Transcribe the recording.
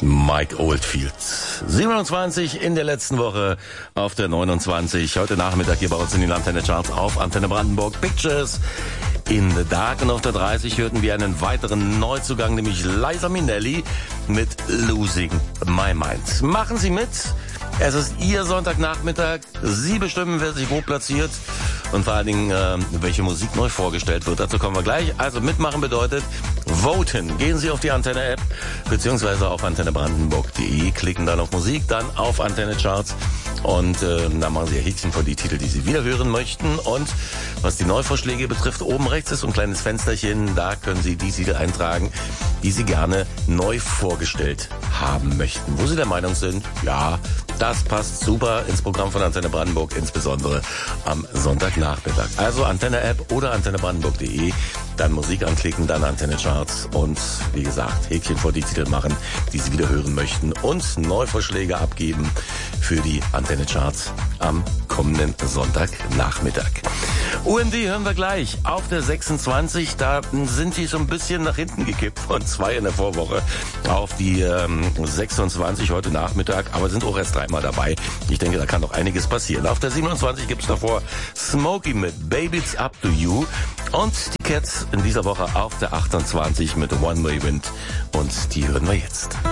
Mike Oldfield. 27 in der letzten Woche auf der 29. Heute Nachmittag hier bei uns in den Antenne Charts auf Antenne Brandenburg. Pictures in the Dark. Und auf der 30 hörten wir einen weiteren Neuzugang, nämlich Liza Minnelli mit Losing My Mind. Machen Sie mit. Es ist Ihr Sonntagnachmittag. Sie bestimmen, wer sich wo platziert. Und vor allen Dingen, welche Musik neu vorgestellt wird. Dazu kommen wir gleich. Also mitmachen bedeutet voten. Gehen Sie auf die Antenne-App beziehungsweise auf antennebrandenburg.de, klicken dann auf Musik, dann auf Antenne Charts und dann machen Sie ein Häkchen vor die Titel, die Sie wieder hören möchten. Und was die Neuvorschläge betrifft, oben rechts ist so ein kleines Fensterchen. Da können Sie die Titel eintragen, die Sie gerne neu vorgestellt haben möchten. Wo Sie der Meinung sind, ja, das passt super ins Programm von Antenne Brandenburg, insbesondere am Sonntagnachmittag. Also Antenne-App oder antennebrandenburg.de, dann Musik anklicken, dann Antenne Charts und wie gesagt, Häkchen vor die Titel machen, die Sie wieder hören möchten und Neuvorschläge abgeben für die Antenne Charts am kommenden Sonntagnachmittag. UMD hören wir gleich auf der 26. Da sind die so ein bisschen nach hinten gekippt von 2 in der Vorwoche auf die 26 heute Nachmittag, aber sind auch erst dreimal dabei. Ich denke, da kann noch einiges passieren. Auf der 27 gibt's davor Smokey mit Baby It's Up to You und die Cats in dieser Woche auf der 28 mit One Way Wind und die hören wir jetzt.